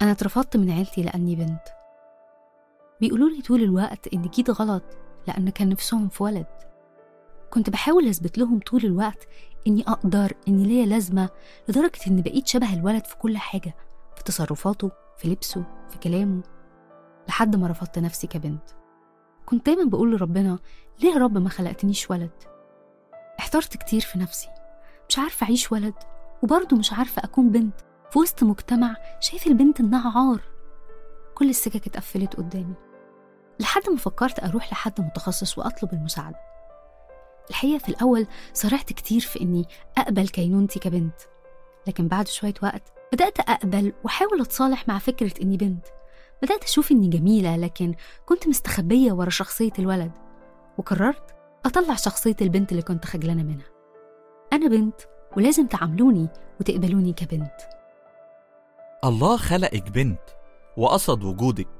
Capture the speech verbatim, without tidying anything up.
أنا اترفضت من عيلتي لأني بنت. بيقولوا لي طول الوقت إن جيت غلط لأن كان نفسهم في ولد. كنت بحاول أثبت لهم طول الوقت إني أقدر، إني ليا لازمة، لدرجة إني بقيت شبه الولد في كل حاجة، في تصرفاته، في لبسه، في كلامه، لحد ما رفضت نفسي كبنت. كنت دايما بقول لربنا: ليه يا رب ما خلقتنيش ولد؟ احترت كتير في نفسي، مش عارفة أعيش ولد وبرضه مش عارفة أكون بنت في وسط مجتمع شايف البنت إنها عار. كل السكك اتقفلت قدامي، لحد ما فكرت أروح لحد متخصص وأطلب المساعدة. الحقيقة في الأول صرحت كتير في إني أقبل كينونتي كبنت، لكن بعد شوية وقت بدأت أقبل وحاول أتصالح مع فكرة إني بنت. بدأت أشوف إني جميلة، لكن كنت مستخبية ورا شخصية الولد، وقررت أطلع شخصية البنت اللي كنت خجلانة منها. أنا بنت ولازم تعاملوني وتقبلوني كبنت. الله خلقك بنت وقصد وجودك